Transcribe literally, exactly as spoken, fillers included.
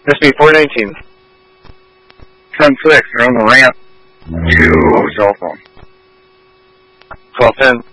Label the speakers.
Speaker 1: S B four nineteen.
Speaker 2: ten six, they're on the ramp to cell phone.
Speaker 1: twelve ten.